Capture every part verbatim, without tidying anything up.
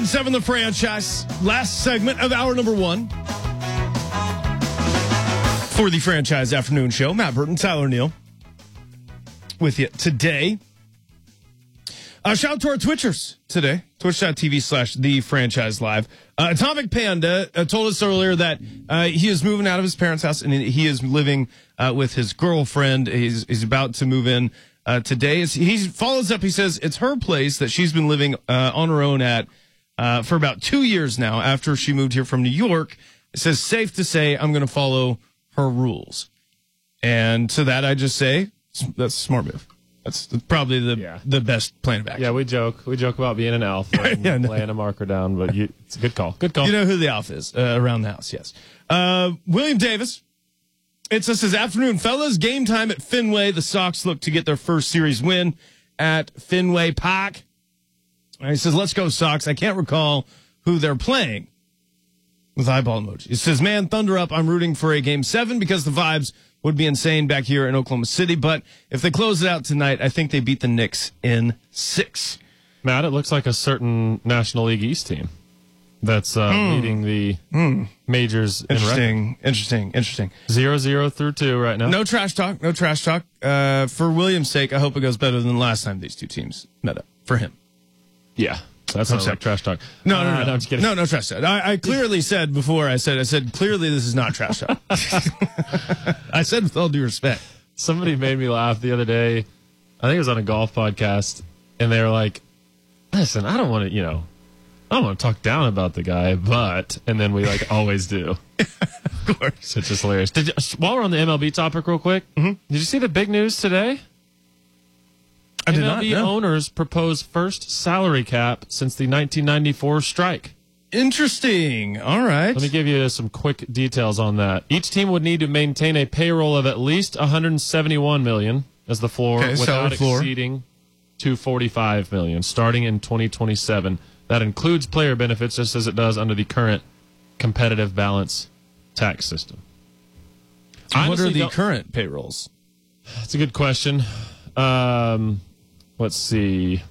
Seven, the franchise. Last segment of hour number one for the Franchise Afternoon Show. Matt Burton, Tyler Neal with you today. Uh, shout out to our Twitchers today. Twitch.tv slash the franchise live. Uh, Atomic Panda uh, told us earlier that uh, he is moving out of his parents' house and he is living uh, with his girlfriend. He's, he's about to move in uh, today. He follows up. He says it's her place that she's been living uh, on her own at uh, for about two years now after she moved here from New York. It says safe to say I'm going to follow her rules. And to that, I just say that's a smart move. That's probably the yeah. the best plan of action. Yeah, we joke. We joke about being an elf and yeah, no. laying a marker down, but you, it's a good call. Good call. You know who the elf is uh, around the house, yes. Uh, William Davis. It says, his afternoon, fellas, game time at Fenway. The Sox look to get their first series win at Fenway Park. And he says, let's go, Sox. I can't recall who they're playing with eyeball emoji. It says, man, thunder up. I'm rooting for a game seven because the vibes would be insane back here in Oklahoma City. But if they close it out tonight, I think they beat the Knicks in six. Matt, it looks like a certain National League East team that's uh, mm. leading the mm. majors. Interesting, in interesting, interesting. Zero, zero through two right now. No trash talk, no trash talk. Uh, for William's sake, I hope it goes better than the last time these two teams met up. For him. Yeah. That sounds like trash talk. No, no, uh, no, no, I'm just kidding. No, no trash talk. I, I clearly said before, I said, I said, clearly this is not trash talk. I said with all due respect. Somebody made me laugh the other day. I think it was on a golf podcast, and they were like, listen, I don't want to, you know, I don't want to talk down about the guy, but, and then we like always do. Of course. It's just hilarious. Did you, while we're on the M L B topic real quick, mm-hmm. did you see the big news today? I did M L B not know. Owners propose first salary cap since the nineteen ninety-four strike. Interesting. All right. Let me give you some quick details on that. Each team would need to maintain a payroll of at least one hundred seventy-one million dollars as the floor, okay, without floor. exceeding two hundred forty-five million dollars starting in twenty twenty-seven. That includes player benefits, just as it does under the current competitive balance tax system. What are the current payrolls? That's a good question. Um, let's see.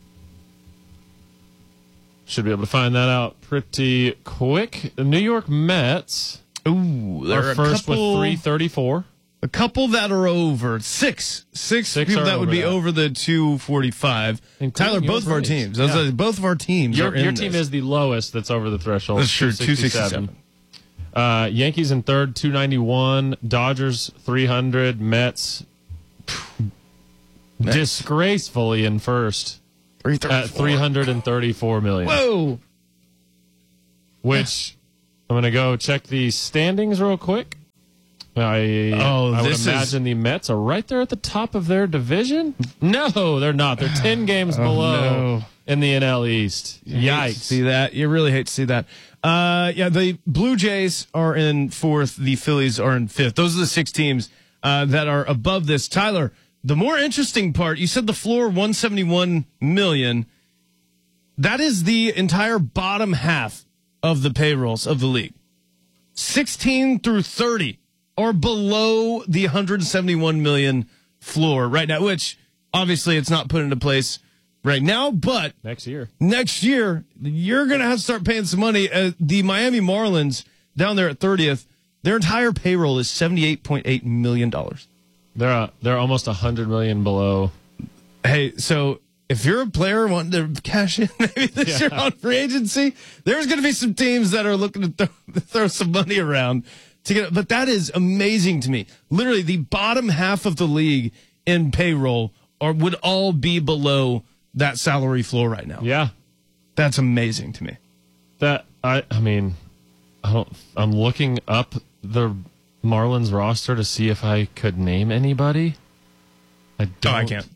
Should be able to find that out pretty quick. The New York Mets Ooh, are first couple, with three thirty-four. A couple that are over six, six, six people that would be that. over the two forty-five. Tyler, both of our teams. Yeah. Like, both of our teams. Your, are in your team this. is the lowest that's over the threshold. That's true. Two sixty-seven. Uh, Yankees in third, two ninety-one. Dodgers three hundred. Mets, Mets. disgracefully in first at three hundred thirty-four million. Whoa! Which I'm going to go check the standings real quick. I, oh, I would this imagine is... the Mets are right there at the top of their division. No, they're not. They're ten games oh, below no. in the N L East. You Yikes! Hate to see that? You really hate to see that. Uh, yeah, the Blue Jays are in fourth. The Phillies are in fifth. Those are the six teams uh, that are above this. Tyler, the more interesting part, you said the floor one hundred seventy-one million dollars. That is the entire bottom half of the payrolls of the league. sixteen through thirty are below the one hundred seventy-one million dollars floor right now, which obviously it's not put into place right now, but next year, next year, you're going to have to start paying some money. Uh, the Miami Marlins down there at thirtieth, their entire payroll is seventy-eight point eight million dollars. They're uh, they're almost one hundred million dollars below. Hey, so if you're a player wanting to cash in maybe this yeah. year on free agency, there's going to be some teams that are looking to throw, throw some money around to get. But that is amazing to me. Literally, the bottom half of the league in payroll are would all be below that salary floor right now. Yeah, that's amazing to me. That I I mean, I don't. I'm looking up the Marlins roster to see if I could name anybody. I don't. Oh, I can't.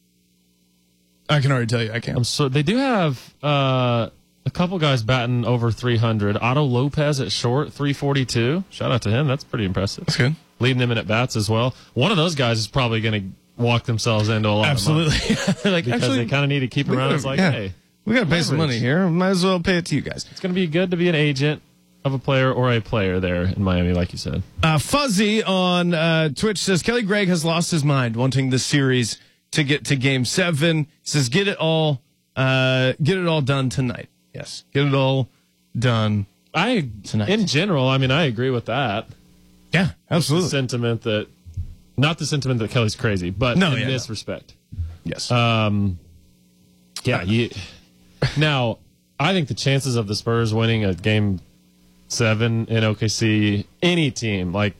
I can already tell you I can't. I'm so they do have uh, a couple guys batting over three hundred. Otto Lopez at short, three forty-two. Shout out to him. That's pretty impressive. That's good. Leading them in at bats as well. One of those guys is probably going to walk themselves into a lot Absolutely. of money. like, because actually, they kind of need to keep around. It's like, yeah, hey, we got to pay some money here. Might as well pay it to you guys. It's going to be good to be an agent of a player or a player there in Miami, like you said. Uh, Fuzzy on uh, Twitch says, Kelly Gregg has lost his mind wanting this series to get to game seven. He says, get it all, uh, get it all done tonight. Yes. Get it all done. I, Tonight. in general, I mean, I agree with that. Yeah, absolutely. The sentiment that, not the sentiment that Kelly's crazy, but No, in yeah, this no. respect. Yes. Um, yeah. You, now, I think the chances of the Spurs winning a game seven in O K C, any team, like,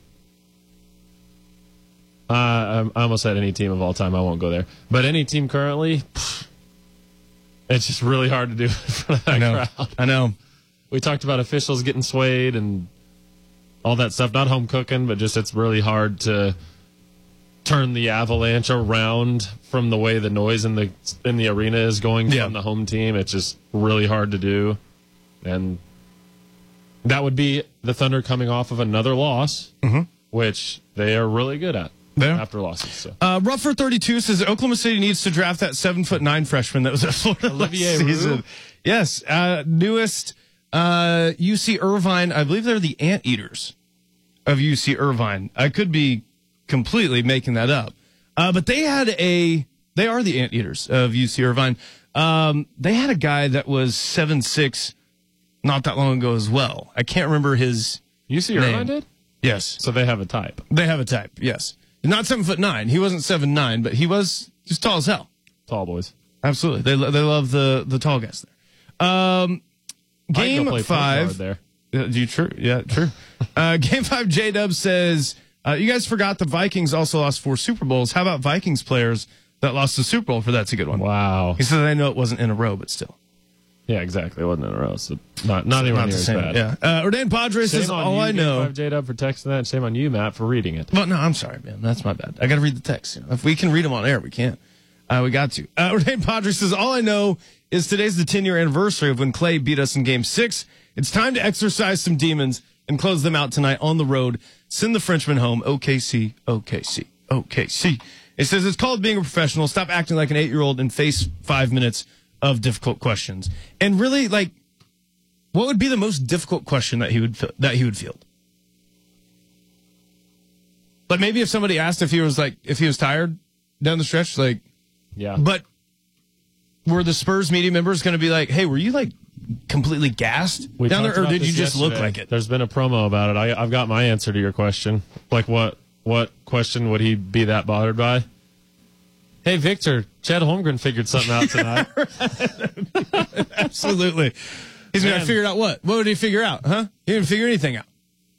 uh, I I almost said any team of all time. I won't go there. But any team currently, pff, it's just really hard to do in front of that I know. crowd. I know. We talked about officials getting swayed and all that stuff. Not home cooking, but just it's really hard to turn the Avalanche around from the way the noise in the in the arena is going Yeah. from the home team. It's just really hard to do. And that would be the Thunder coming off of another loss, Mm-hmm. which they are really good at There. after losses. So. Uh, Ruffer thirty-two says Oklahoma City needs to draft that seven foot nine freshman that was at Florida Olivier last season. Roux? Yes, uh, newest uh, U C Irvine. I believe they're the Anteaters of U C Irvine. I could be completely making that up, uh, but they had a. They are the Anteaters of U C Irvine. Um, they had a guy that was seven six not that long ago as well. I can't remember his. U C name. Irvine did? Yes, So they have a type. they have a type. Yes, not seven foot nine. He wasn't seven nine, but he was just tall as hell. Tall boys. Absolutely, they lo- they love the the tall guys there. Um, I'd go game play point five. guard there. Uh, do you true? Yeah, true. uh, game five. J Dub says uh, you guys forgot the Vikings also lost four Super Bowls. How about Vikings players that lost the Super Bowl? For that's a good one. Wow. He says I know it wasn't in a row, but still Yeah, exactly. It wasn't in a row. So not, not anywhere not near the as same. bad. Yeah. Uh, Ordain Padres Shame says on all you, I Game know. five J-Dub, for texting that. Shame on you, Matt, for reading it. Well, no, I'm sorry, man. That's my bad. I got to read the text. You know, if we can read them on air, we can. Uh, we got to. Uh, Ordain Padres says, all I know is today's the ten-year anniversary of when Clay beat us in game six. It's time to exercise some demons and close them out tonight on the road. Send the Frenchman home. O K C, O K C, O K C. It says it's called being a professional. Stop acting like an eight-year-old and face five minutes of difficult questions. And really, like, what would be the most difficult question that he would that he would field? Like maybe if somebody asked if he was like if he was tired down the stretch, like, Yeah. but were the Spurs media members going to be like, "Hey, were you like completely gassed We down there, talked or about did you this just look yesterday. like it?" There's been a promo about it. I, I've got my answer to your question. Like, what what question would he be that bothered by? Hey, Victor, Chad Holmgren figured something out tonight. Absolutely. He's going to Man. figure out what? What would he figure out? Huh? He didn't figure anything out.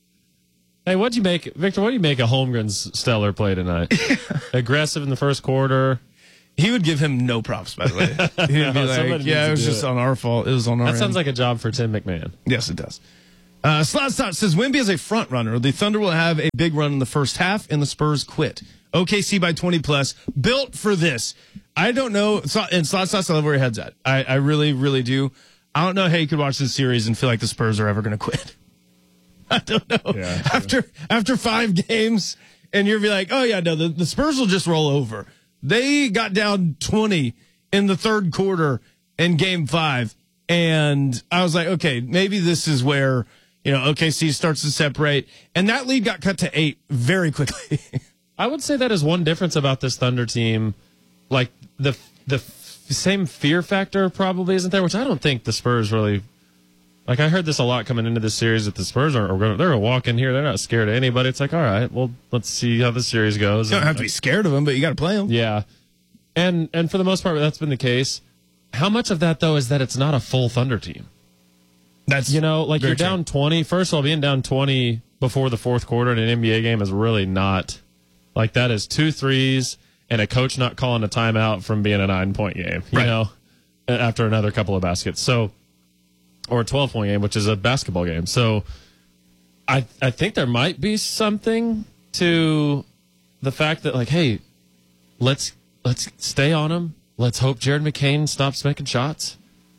Hey, what'd you make, Victor? What do you make of Holmgren's stellar play tonight? Aggressive in the first quarter. He would give him no props, by the way. He would be No, like, somebody "Yeah, needs it to was do just it. on our fault. It was on our That end." sounds like a job for Tim McMahon. Yes, it does. Uh, Slotstop says Wemby is a front runner. The Thunder will have a big run in the first half, and the Spurs quit. O K C by twenty plus. Built for this. I don't know. So- And Slotstop, I love where your head's at. I, I really, really do. I don't know how you could watch this series and feel like the Spurs are ever going to quit. I don't know. Yeah, after after five games, and you'll be like, oh, yeah, no, the, the Spurs will just roll over. They got down twenty in the third quarter in game five. And I was like, okay, maybe this is where, you know, O K C starts to separate. And that lead got cut to eight very quickly. I would say that is one difference about this Thunder team. Like, the the f- same fear factor probably isn't there, which I don't think the Spurs really... Like, I heard this a lot coming into this series that the Spurs are, are going to, they're going to walk in here. They're not scared of anybody. It's like, all right, well, let's see how the series goes. You don't have to be scared of them, but you got to play them. Yeah. And and for the most part, that's been the case. How much of that, though, is that it's not a full Thunder team? That's, You know, like very you're true. down twenty. First of all, being down twenty before the fourth quarter in an N B A game is really not, like, that is two threes and a coach not calling a timeout from being a nine-point game, you Right. know, after another couple of baskets. So, or a twelve-point game, which is a basketball game. So I I think there might be something to the fact that, like, hey, let's let's stay on him. Let's hope Jared McCain stops making shots.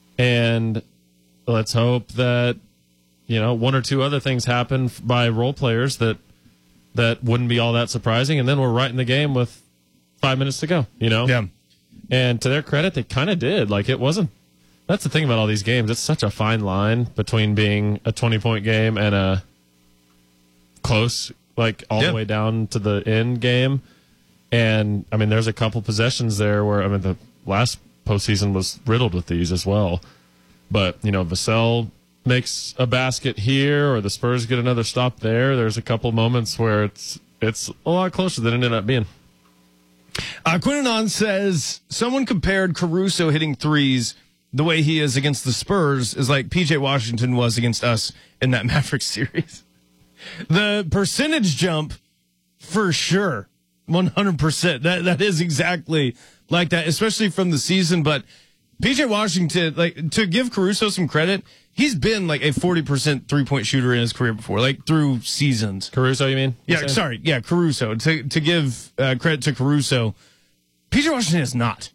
And let's hope that, you know, one or two other things happen f- by role players that that wouldn't be all that surprising. And then we're right in the game with five minutes to go, you know? Yeah. And to their credit, they kind of did. Like, it wasn't. That's the thing about all these games. It's such a fine line between being a twenty-point game and a close, like, all Yeah. the way down to the end game. And, I mean, there's a couple possessions there where, I mean, the last postseason was riddled with these as well. But, you know, Vassell makes a basket here, or the Spurs get another stop there. There's a couple moments where it's it's a lot closer than it ended up being. Uh, Quinnanon says someone compared Caruso hitting threes the way he is against the Spurs is like P J Washington was against us in that Mavericks series. The percentage jump, for sure, one hundred percent. That that is exactly like that, especially from the season. But P J Washington, like, to give Caruso some credit, he's been like a forty percent three-point shooter in his career before, like through seasons. Caruso, you mean? Yeah, sorry. Yeah, Caruso. To to give uh, credit to Caruso, P J Washington is not.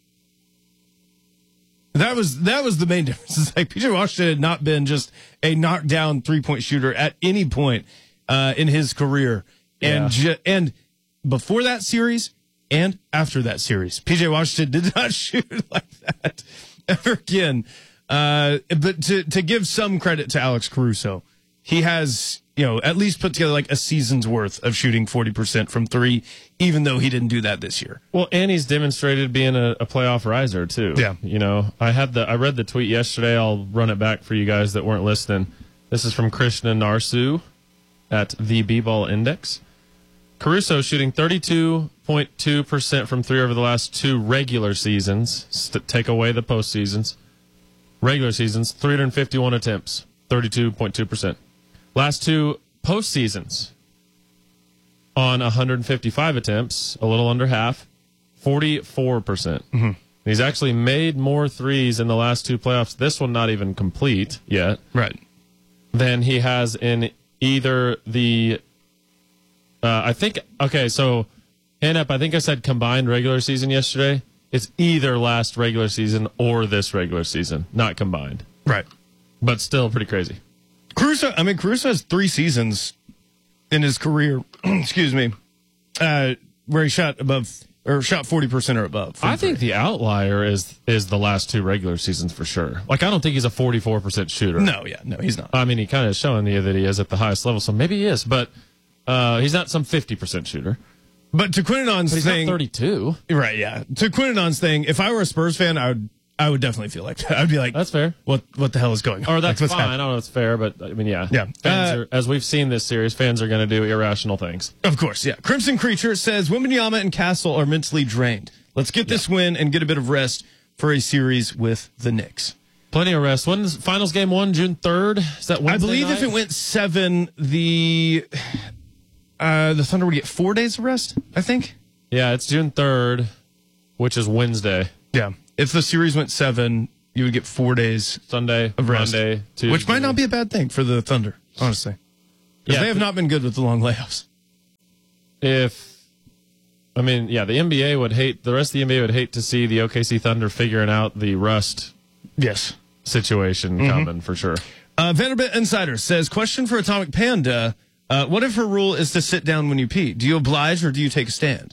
That was that was the main difference. It's like P J Washington had not been just a knockdown three-point shooter at any point uh, in his career. And Yeah. ju- and before that series and after that series, P J Washington did not shoot like that ever again. Uh, but to, to give some credit to Alex Caruso, he has, you know, at least put together like a season's worth of shooting forty percent from three, even though he didn't do that this year. Well, and he's demonstrated being a, a playoff riser too. Yeah. You know, I had the I read the tweet yesterday. I'll run it back for you guys that weren't listening. This is from Krishna Narsu at the B-Ball Index. Caruso shooting thirty-two point two percent from three over the last two regular seasons. St- take away the postseasons. Regular seasons, three hundred fifty-one attempts, thirty-two point two percent. Last two postseasons, on one hundred fifty-five attempts, a little under half, forty-four percent. Mm-hmm. He's actually made more threes in the last two playoffs, this one not even complete yet, Right. than he has in either the, uh, I think, okay, so, Hanep, I think I said combined regular season yesterday. It's either last regular season or this regular season, not combined. Right. But still pretty crazy. Caruso, I mean, Caruso has three seasons in his career, excuse me, uh, where he shot above, or shot forty percent or above. I think the outlier is is the last two regular seasons for sure. Like, I don't think he's a forty-four percent shooter. No, yeah, no, he's not. I mean, he kind of is showing you that he is at the highest level, so maybe he is, but uh, he's not some fifty percent shooter. But to Quinnanon's He's thing, not thirty-two. right? Yeah. To Quinnanon's thing, if I were a Spurs fan, I would, I would definitely feel like that. I'd be like, That's fair. What, what the hell is going on? Or that's Like, what's fine. I happening? don't know if it's fair, but I mean, yeah. Yeah. Fans Uh, are, as we've seen this series, fans are going to do irrational things. Of course, yeah. Crimson Creature says Wembanyama and Castle are mentally drained. Let's get this win and get a bit of rest for a series with the Knicks. Plenty of rest. When's finals game one? June third? Is that Wednesday I believe night? if it went seven, the uh, the Thunder would get four days of rest, I think. Yeah, it's June third, which is Wednesday. Yeah. If the series went seven, you would get four days Sunday, of rest. Monday, Tuesday. Which might not be a bad thing for the Thunder, honestly. Because Yeah, they have but- not been good with the long layoffs. If, I mean, yeah, the N B A would hate, the rest of the N B A would hate to see the O K C Thunder figuring out the rust Yes. situation Mm-hmm. coming for sure. Uh, Vanderbilt Insider says, question for Atomic Panda. Uh, what if her rule is to sit down when you pee? Do you oblige or do you take a stand?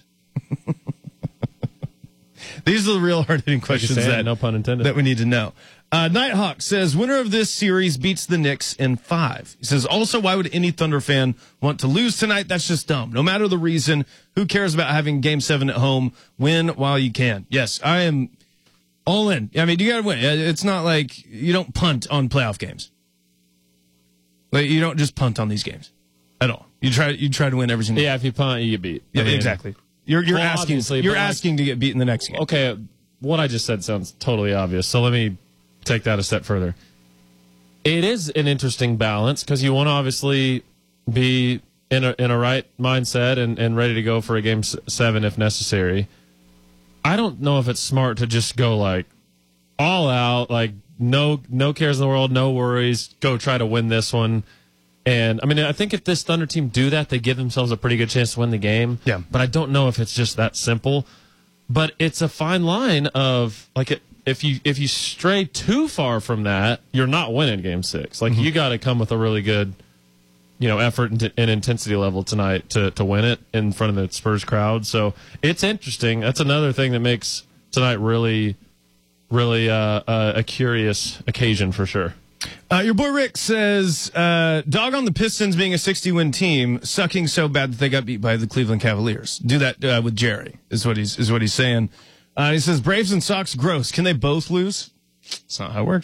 These are the real hard-hitting questions stand, that, no pun intended. that we need to know. Uh, Nighthawk says, winner of this series beats the Knicks in five. He says, also, why would any Thunder fan want to lose tonight? That's just dumb. No matter the reason, who cares about having game seven at home? Win while you can. Yes, I am all in. I mean, you got to win. It's not like you don't punt on playoff games. Like, you don't just punt on these games at all. You try, you try to win every single Yeah, if you punt, you get beat. Yeah, I mean, exactly. You're you're Well, asking obviously, you're but like- asking to get beat in the next game. Okay, what I just said sounds totally obvious. So let me take that a step further. It is an interesting balance because you want to obviously be in a in a right mindset and, and ready to go for a game s- seven if necessary. I don't know if it's smart to just go like all out, like no no cares in the world, no worries, go try to win this one. And I mean, I think if this Thunder team do that, they give themselves a pretty good chance to win the game. Yeah. But I don't know if it's just that simple. But it's a fine line of like it, if you if you stray too far from that, you're not winning game six. Like you got to come with a really good, you know, effort and, and intensity level tonight to to win it in front of the Spurs crowd. So it's interesting. That's another thing that makes tonight really, really uh, uh, a curious occasion for sure. Uh, your boy Rick says, uh, dog on the Pistons being a sixty-win team, sucking so bad that they got beat by the Cleveland Cavaliers. Do that uh, with Jerry, is what he's is what he's saying. Uh, he says, Braves and Sox, gross. Can they both lose? That's not how it works.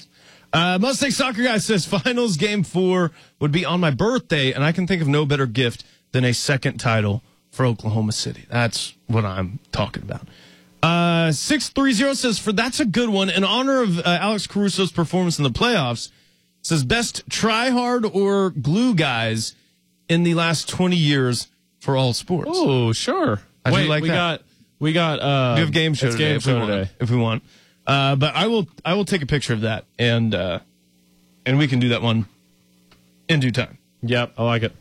Uh, Mustang Soccer Guy says finals game four would be on my birthday, and I can think of no better gift than a second title for Oklahoma City. That's what I'm talking about. Uh, six three zero says, for that's a good one. In honor of uh, Alex Caruso's performance in the playoffs, says best try hard or glue guys in the last twenty years for all sports. Oh, sure. I Wait, do like we that. got we got uh We have game show it's today, game if, we show want, today. if we want. Uh, but I will I will take a picture of that and uh, and we can do that one in due time. Yep, I like it.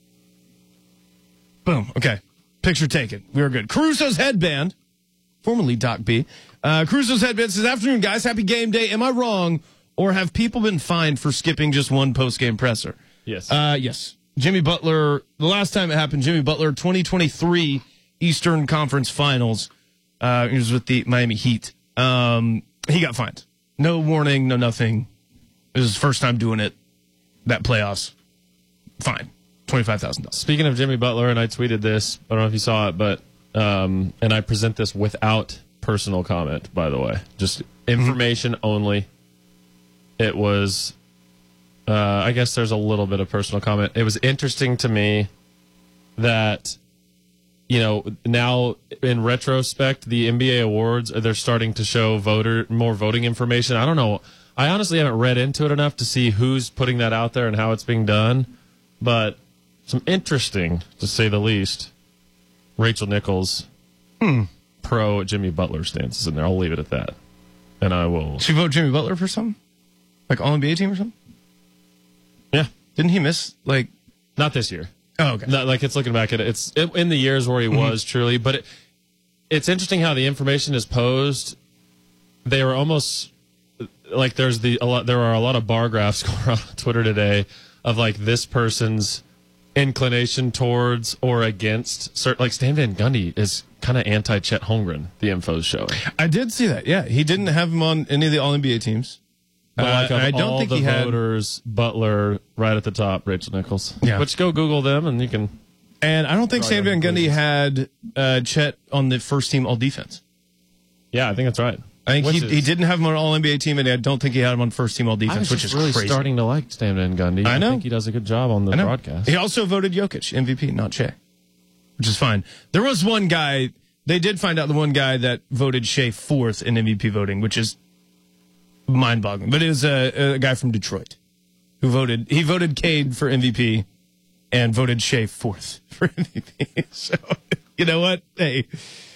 Boom. Okay. Picture taken. We are good. Caruso's headband, formerly Doc B. Uh, Caruso's headband says, afternoon, guys. Happy game day. Am I wrong, or have people been fined for skipping just one post-game presser? Yes. Uh, yes. Jimmy Butler, the last time it happened, Jimmy Butler, twenty twenty-three Eastern Conference Finals. Uh, he was with the Miami Heat. Um, he got fined. No warning, no nothing. It was his first time doing it. That playoffs. Fine. twenty-five thousand dollars. Speaking of Jimmy Butler, and I tweeted this, I don't know if you saw it, but um, and I present this without personal comment, by the way, just information mm-hmm. only. It was, uh, I guess there's a little bit of personal comment. It was interesting to me that, you know, now in retrospect, the N B A awards, they're starting to show voter more voting information. I don't know. I honestly haven't read into it enough to see who's putting that out there and how it's being done, but some interesting, to say the least, Rachel Nichols hmm. pro Jimmy Butler stances in there. I'll leave it at that. And I will. She vote Jimmy Butler for something? Like all N B A team or something? Yeah. Didn't he miss, like... Not this year. Oh, okay. Not, like, it's looking back at it. It's it, in the years where he mm-hmm. was, truly. But it, it's interesting how the information is posed. They were almost... Like, there's the a lot. There are a lot of bar graphs going around on Twitter today of, like, this person's inclination towards or against certain, like Stan Van Gundy is kind of anti Chet Holmgren. The info's showing. I did see that. Yeah, he didn't have him on any of the All N B A teams. But like uh, of I don't all think the he had voters, Butler right at the top, Rachel Nichols. Yeah, which go Google them and you can. And I don't think Stan Van Gundy had uh, Chet on the first team All Defense. Yeah, I think that's right. I think which he, is, he didn't have him on All N B A team, and I don't think he had him on first team All Defense, I was which just is really crazy. starting to like Stan Van Gundy. I know. I think he does a good job on the broadcast. He also voted Jokic M V P, not Shea, which is fine. There was one guy, they did find out the one guy that voted Shea fourth in M V P voting, which is mind-boggling. But it was a, a guy from Detroit who voted, he voted Cade for M V P and voted Shea fourth for M V P. So, you know what? Hey,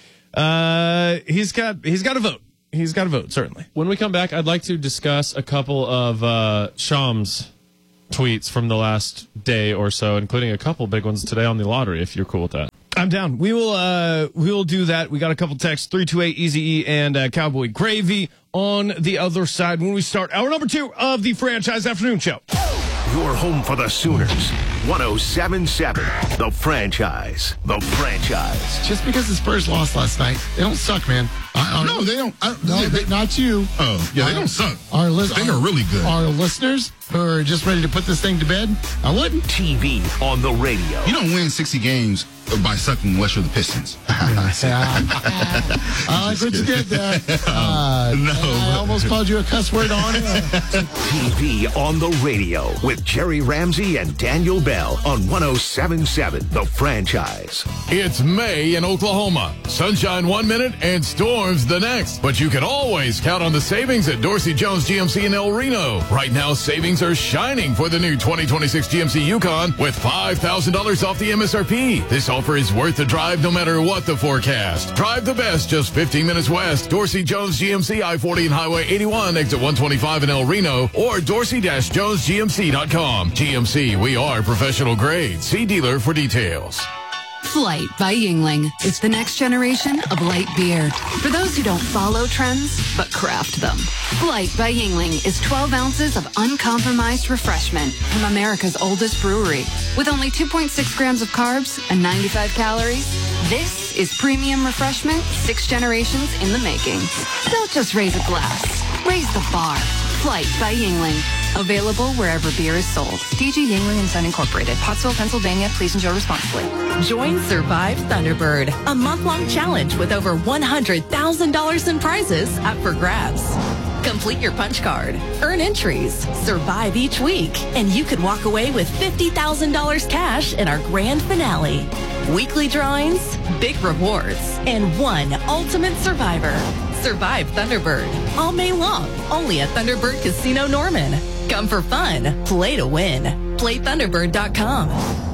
uh, he's got, he's got a vote. He's got a vote, certainly. When we come back, I'd like to discuss a couple of uh, Shams tweets from the last day or so, including a couple big ones today on the lottery, if you're cool with that. I'm down. We will uh, we will do that. We got a couple texts, three two eight Easy E and uh, Cowboy Gravy on the other side when we start hour number two of the Franchise Afternoon Show. Your home for the Sooners. one oh seven point seven. The Franchise. The Franchise. Just because the Spurs lost last night, they don't suck, man. I, I, no, they don't. I, no, yeah, they, not you. Oh, yeah, our, they don't suck. Our li- they are really good. Our listeners who are just ready to put this thing to bed, I wouldn't. T V on the radio. You don't win sixty games by sucking unless you're the Pistons. I like what you did there. Uh, no. I almost called you a cuss word on it. T V on the radio with Jerry Ramsey and Daniel Bell on one oh seven point seven The Franchise. It's May in Oklahoma. Sunshine one minute and storms the next. But you can always count on the savings at Dorsey Jones G M C in El Reno. Right now, savings are shining for the new twenty twenty-six G M C Yukon with five thousand dollars off the M S R P. This offer is worth the drive no matter what the forecast. Drive the best just fifteen minutes west. Dorsey Jones G M C I forty and Highway eighty-one, exit one twenty-five in El Reno, or dorsey dash jones g m c dot com. G M C, we are professional grade. See dealer for details. Flight by Yuengling is the next generation of light beer. For those who don't follow trends, but craft them. Flight by Yuengling is twelve ounces of uncompromised refreshment from America's oldest brewery. With only two point six grams of carbs and ninety-five calories, this is premium refreshment six generations in the making. Don't just raise a glass, raise the bar. Flight by Yuengling. Available wherever beer is sold. D G Yuengling and Son Incorporated, Pottsville, Pennsylvania. Please enjoy responsibly. Join Survive Thunderbird, a month-long challenge with over one hundred thousand dollars in prizes up for grabs. Complete your punch card, earn entries, survive each week, and you could walk away with fifty thousand dollars cash in our grand finale. Weekly drawings, big rewards, and one ultimate survivor. Survive Thunderbird all May long, only at Thunderbird Casino Norman. Come for fun, play to win. play thunderbird dot com.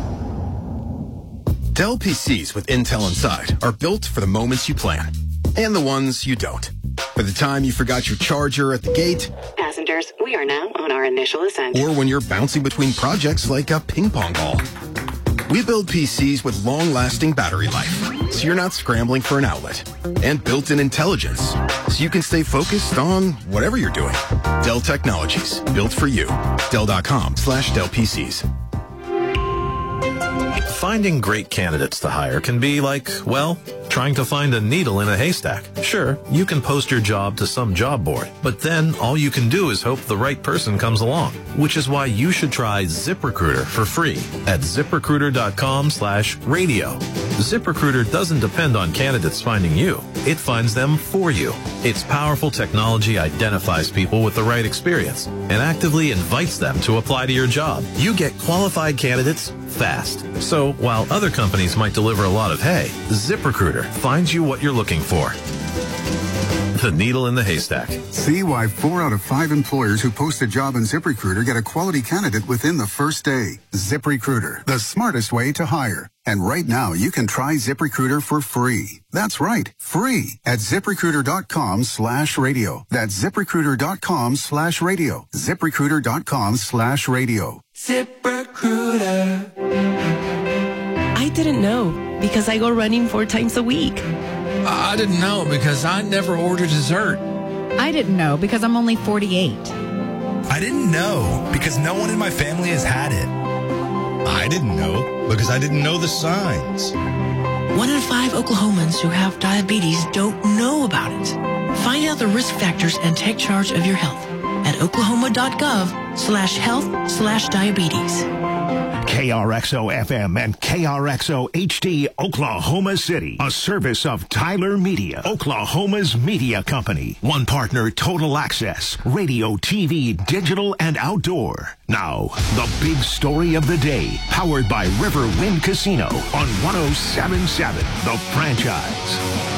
Dell P Cs with Intel inside are built for the moments you plan and the ones you don't. For the time you forgot your charger at the gate. Passengers, we are now on our initial ascent. Or when you're bouncing between projects like a ping pong ball. We build P Cs with long-lasting battery life, so you're not scrambling for an outlet. And built-in intelligence, so you can stay focused on whatever you're doing. Dell Technologies, built for you. Dell.com slash Dell PCs. Finding great candidates to hire can be like, well, trying to find a needle in a haystack. Sure, you can post your job to some job board, but then all you can do is hope the right person comes along, which is why you should try ZipRecruiter for free at ZipRecruiter.com slash radio. ZipRecruiter doesn't depend on candidates finding you. It finds them for you. Its powerful technology identifies people with the right experience and actively invites them to apply to your job. You get qualified candidates fast. So while other companies might deliver a lot of hay, ZipRecruiter finds you what you're looking for. The needle in the haystack. See why four out of five employers who post a job on ZipRecruiter get a quality candidate within the first day. ZipRecruiter, the smartest way to hire. And right now, you can try ZipRecruiter for free. That's right, free at ZipRecruiter.com slash radio. That's ZipRecruiter.com slash radio. ZipRecruiter.com slash radio. ZipRecruiter. I didn't know because I go running four times a week. I didn't know because I never order dessert. I didn't know because I'm only forty-eight. I didn't know because no one in my family has had it. I didn't know because I didn't know the signs. One in five Oklahomans who have diabetes don't know about it. Find out the risk factors and take charge of your health at oklahoma.gov slash health slash diabetes. K R X O F M and K R X O H D Oklahoma City. A service of Tyler Media, Oklahoma's media company. One partner, Total Access, radio, T V, digital, and outdoor. Now, the big story of the day, powered by Riverwind Casino on one oh seven point seven The Franchise.